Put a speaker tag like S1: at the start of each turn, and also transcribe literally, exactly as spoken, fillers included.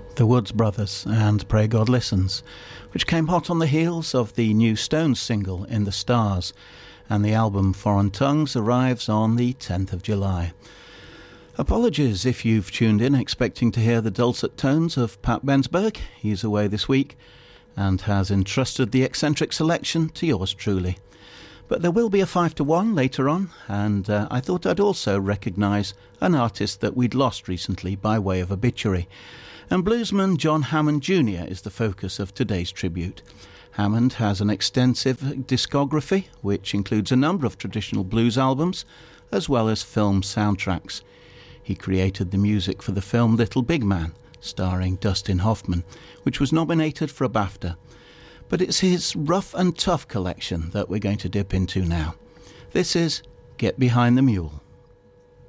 S1: The Woods Brothers and Pray God Listens, which came hot on the heels of the new Stones single In the Stars, and the album Foreign Tongues arrives on the tenth of July. Apologies if you've tuned in expecting to hear the dulcet tones of Pat Bensberg. He's away this week and has entrusted the eccentric selection to yours truly. But there will be a five to one later on, and uh, I thought I'd also recognise an artist that we'd lost recently by way of obituary. And bluesman John Hammond Junior is the focus of today's tribute. Hammond has an extensive discography, which includes a number of traditional blues albums, as well as film soundtracks. He created the music for the film Little Big Man, starring Dustin Hoffman, which was nominated for a BAFTA. But it's his rough and tough collection that we're going to dip into now. This is Get Behind the Mule.